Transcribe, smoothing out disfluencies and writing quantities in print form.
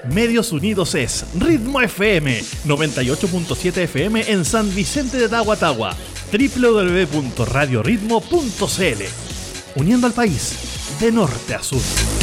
Medios Unidos es Ritmo FM 98.7 FM en San Vicente de Tagua, www.radioritmo.cl, uniendo al país de norte a sur.